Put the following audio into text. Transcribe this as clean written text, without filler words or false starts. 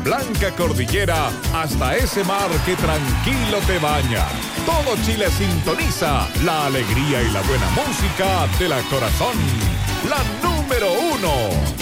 Blanca Cordillera hasta ese mar que tranquilo te baña. Todo Chile sintoniza la alegría y la buena música de la Corazón. La número 1.